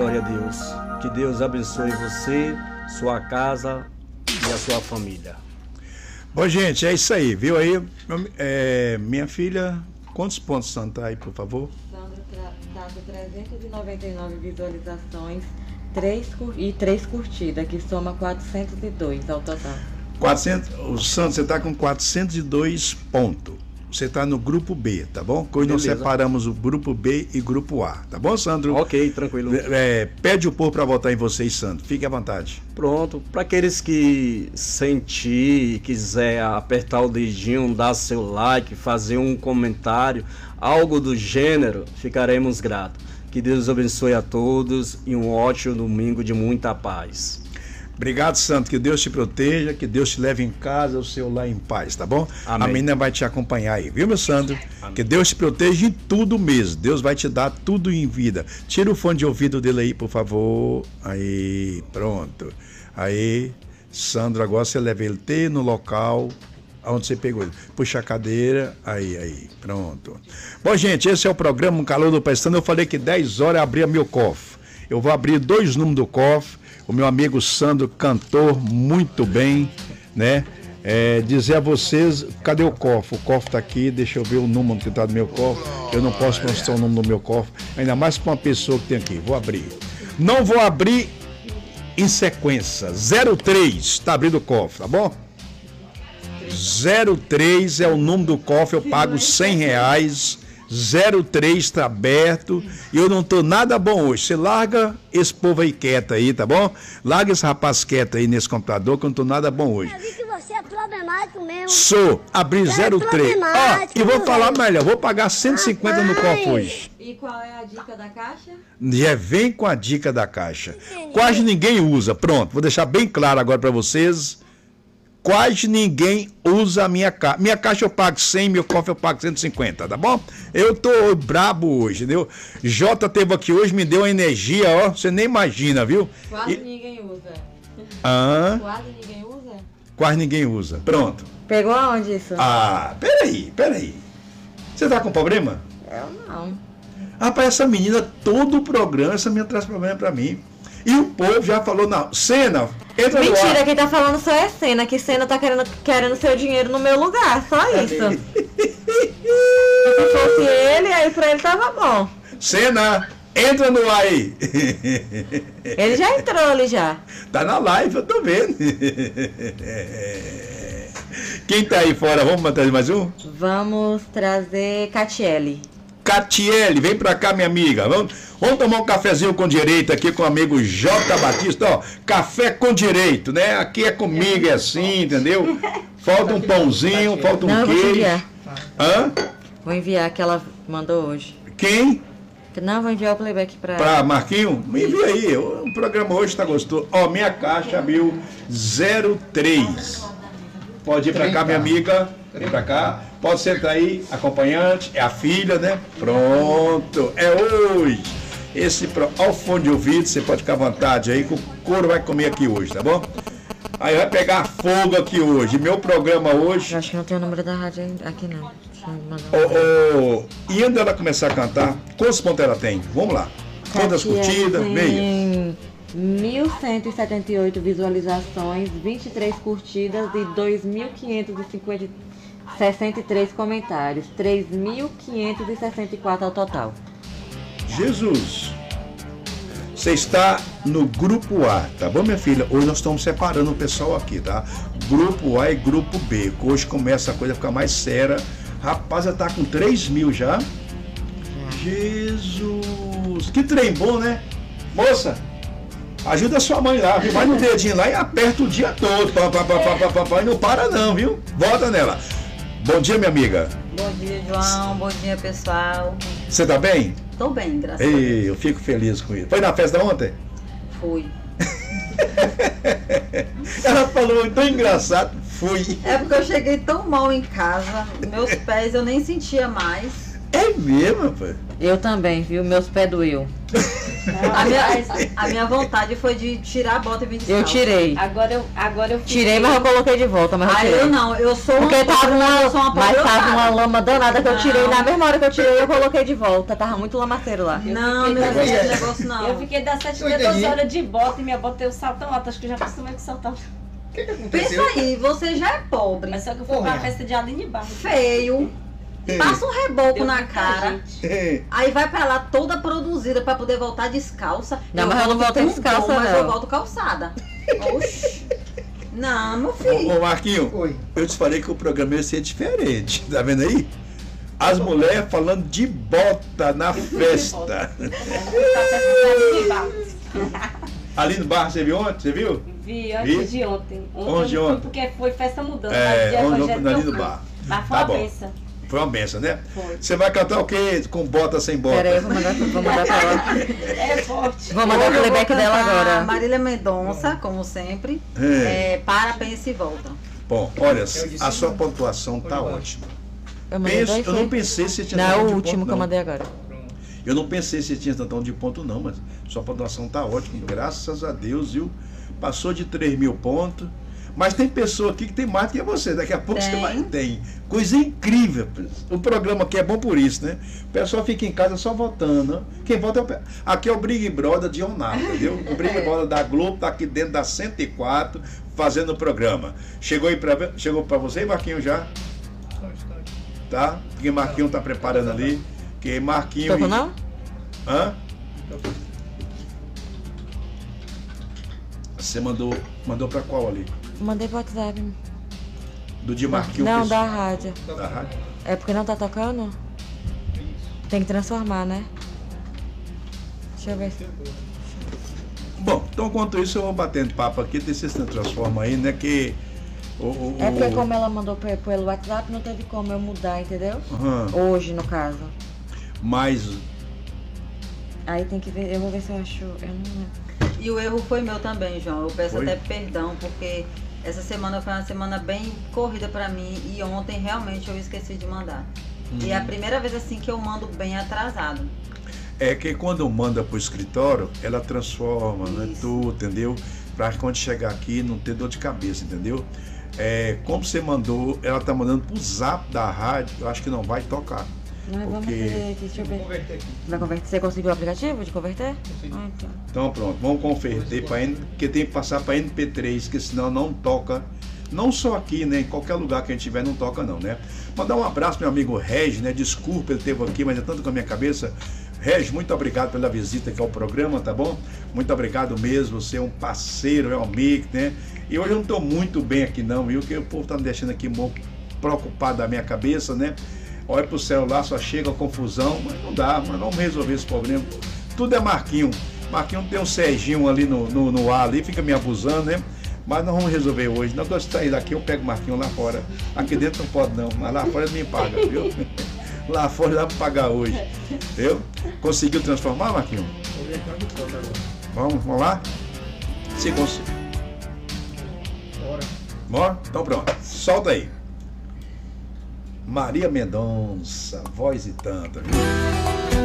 Glória a Deus. Que Deus abençoe você, sua casa e a sua família. Bom, gente, é isso aí, viu aí? Minha filha, quantos pontos Sandro tá aí, por favor? Sandro está com 399 visualizações e 3 curtidas, que soma 402 ao total. O Sandro, você está com 402 pontos. Você está no grupo B, tá bom? Hoje nós separamos o grupo B e grupo A, tá bom, Sandro? Ok, tranquilo. Pede o povo para votar em vocês, Sandro. Fique à vontade. Pronto. Para aqueles que sentir, quiser apertar o dedinho, dar seu like, fazer um comentário, algo do gênero, ficaremos gratos. Que Deus abençoe a todos e um ótimo domingo de muita paz. Obrigado, Santo, que Deus te proteja, que Deus te leve em casa, o seu lar em paz, tá bom? Amém. A menina vai te acompanhar aí, viu, meu Sandro? Amém. Que Deus te proteja em tudo mesmo, Deus vai te dar tudo em vida. Tira o fone de ouvido dele aí, por favor. Aí, pronto. Aí, Sandro, agora você leva ele no local onde você pegou ele. Puxa a cadeira, aí, pronto. Bom, gente, esse é o programa Um Calor do Pestano. Eu falei que 10 horas abria meu cofre. Eu vou abrir 2 números do cofre. O meu amigo Sandro cantou muito bem, né? Dizer a vocês, cadê o cofre? O cofre está aqui, deixa eu ver o número que está do meu cofre. Eu não posso mostrar o número do meu cofre, ainda mais para uma pessoa que tem aqui. Vou abrir. Não vou abrir em sequência. 03 está abrindo o cofre, tá bom? 03 é o número do cofre, eu pago R$100. 03 está aberto e eu não tô nada bom hoje. Você larga esse povo aí quieto aí, tá bom? Larga esse rapaz quieto aí nesse computador que eu não tô nada bom hoje. Eu vi que você é problemático mesmo. Sou, abri 03. E vou falar melhor, vou pagar 150 no copo hoje. E qual é a dica da caixa? Já vem com a dica da caixa. Quase ninguém usa, pronto, vou deixar bem claro agora para vocês. Quase ninguém usa a minha caixa. Minha caixa eu pago 100, meu cofre eu pago 150, tá bom? Eu tô brabo hoje, entendeu? Jota teve aqui hoje, me deu uma energia, ó, você nem imagina, viu? Quase ninguém usa. Quase ninguém usa? Quase ninguém usa. Pronto. Pegou aonde isso? Peraí. Você tá com problema? Eu não. Rapaz, essa menina, todo o programa, essa menina traz problema pra mim. E o povo já falou, não, Sena, entra no ar. Mentira, quem tá falando só é Sena, que Sena tá querendo seu dinheiro no meu lugar, só isso. Se fosse ele, aí pra ele tava bom. Sena, entra no ar aí. Ele já entrou ali já. Tá na live, eu tô vendo. Quem tá aí fora, vamos trazer mais um? Vamos trazer Catiele. Catiele, vem pra cá, minha amiga. Vamos tomar um cafezinho com direito aqui com o amigo J. Batista. Ó, café com direito, né? Aqui é comigo, é assim, entendeu? Falta um pãozinho, falta um queijo. Vou enviar. Vou enviar que ela mandou hoje. Quem? Não, vou enviar o playback pra Marquinho? Me envia aí. O programa hoje tá gostoso. Ó, minha caixa abriu 03. Pode ir pra cá, minha amiga. Vem pra cá. Pode sentar aí, acompanhante, é a filha, né? Pronto, é hoje. Olha o fone de ouvido, você pode ficar à vontade aí, que o couro vai comer aqui hoje, tá bom? Aí vai pegar fogo aqui hoje. Meu programa hoje... Eu acho que não tem o número da rádio aqui, não. E antes dela começar a cantar, quantos pontos ela tem? Vamos lá. Quantas curtidas? Meia. 1.178 visualizações, 23 curtidas e 2.563 comentários, 3.564 ao total. Jesus! Você está no grupo A, tá bom, minha filha? Hoje nós estamos separando o pessoal aqui, tá? Grupo A e grupo B. Hoje começa a coisa a ficar mais séria. Rapaz, já tá com 3.000 já. Jesus! Que trem bom, né? Moça! Ajuda a sua mãe lá, viu? Vai no dedinho lá e aperta o dia todo. E não para não, viu? Volta nela. Bom dia, minha amiga. Bom dia, João. Bom dia, pessoal. Você tá bem? Tô bem, graças a Deus. Eu fico feliz com isso. Foi na festa ontem? Fui. Ela falou, tão engraçado. Fui. É porque eu cheguei tão mal em casa. Meus pés eu nem sentia mais. É mesmo, rapaz? Eu também, viu? Meus pés doeu. A minha vontade foi de tirar a bota e vir descalça. Eu tirei. Agora eu Tirei, mas eu coloquei de volta, mas eu Aí tirei. eu não, eu sou uma Porque tava eu sou uma mas tava uma lama danada que eu tirei. Não. Na mesma hora que eu tirei, eu coloquei de volta. Tava muito lamaceiro lá. Não, Eu meu fiquei Deus, das- esse negócio não. Eu fiquei das 7 até 12 horas de bota e minha bota tem um salto tão alto. Acho que eu já acostumei com salto alto. Pensa aí, você já é pobre, Mas só que eu fui pra festa de Aline Barro. feio, passa um reboco Deu na muita cara, gente. aí vai pra lá toda produzida pra poder voltar descalça. Não, mas eu não voltei volto descalça, com dor, mas não. eu volto calçada. Oxi. Não, meu filho. Ô Marquinho, Oi. eu te falei que o programa ia ser diferente. Tá vendo aí? As mulheres falando de bota na festa. Ali no bar, você viu ontem? Você viu? Vi antes de ontem. Ontem de eu não fui ontem. porque foi festa mudando. É, mas ontem dia ali no evangélico eu bar. fui. Mas foi Tá uma bom. benção. Foi uma benção, né? Foi. Você vai cantar o quê? Com bota sem bota? Pera aí, eu vou mandar pra ela. É forte. Vou mandar o Hoje eu vou playback dela cantar agora. Marília Mendonça, como sempre. Para, pensa e volta. Bom, olha, a sua pontuação tá ótima. Eu mandei dois, Eu não foi? pensei se tinha Não, tanto o de último ponto, que eu não. mandei agora. Eu não pensei se tinha tantão de ponto, não, mas sua pontuação tá ótima, graças a Deus, viu? Passou de 3.000 pontos. Mas tem pessoa aqui que tem mais do que você. Daqui a pouco você vai ter. Coisa incrível. O programa aqui é bom por isso, né? O pessoal fica em casa só votando. Quem vota é o aqui é o Big Brother de Onar, entendeu? O Big Brother da Globo tá aqui dentro da 104 fazendo o programa. Chegou pra você, Marquinho, já? Tá? Porque Marquinho tá preparando ali. Que Marquinho. Tocou não? Hã? Você mandou pra qual ali? Mandei pro WhatsApp. Do de Marquinho? Não, que- da rádio. Da rádio? É porque não tá tocando? Tem que transformar, né? Deixa eu ver. Bom, então enquanto isso eu vou batendo papo aqui, ver se você transforma aí, né? Que É porque como ela mandou pelo WhatsApp, não teve como eu mudar, entendeu? Aham. Hoje, no caso. Mas Aí tem que ver, eu vou ver se eu acho. Eu não. E o erro foi meu também, João. Eu peço Foi? até perdão, porque essa semana foi uma semana bem corrida pra mim e ontem realmente eu esqueci de mandar. E é a primeira vez assim que eu mando bem atrasado. é que quando manda pro escritório, ela transforma, né? Isso. Tudo, entendeu? Pra quando chegar aqui não ter dor de cabeça, entendeu? Como você mandou, ela tá mandando pro zap da rádio, eu acho que não vai tocar. Mas vamos Porque- fazer aqui, deixa eu ver. Converter aqui. Vai converter? Você conseguiu o aplicativo de converter? Consegui. Ah, então. Então pronto, vamos converter para porque tem que passar para MP3, que senão não toca. Não só aqui, né? Em qualquer lugar que a gente tiver não toca não, né? Mandar um abraço pro meu amigo Regis, né? Desculpa, ele esteve aqui, mas é tanto com a minha cabeça. Regis, muito obrigado pela visita aqui ao programa, tá bom? Muito obrigado mesmo, você é um parceiro, é um amigo, né? E hoje eu não estou muito bem aqui não, viu? Porque o povo tá me deixando aqui um pouco preocupado da minha cabeça, né? Olha pro celular, só chega a confusão, mas não dá, mas vamos resolver esse problema. Tudo é Marquinho. Marquinho tem um Serginho ali no ar ali, fica me abusando, né? Mas nós vamos resolver hoje. Nós vamos sair daqui, eu pego o Marquinho lá fora. Aqui dentro não pode não, mas lá fora ele me paga, viu? Lá fora dá pra pagar hoje. Viu? Conseguiu transformar, Marquinho? Vou ver quanto toca agora. Vamos lá? Se conseguir. Bora. Bora? Então pronto. Solta aí. Maria Mendonça, voz e tanta, viu?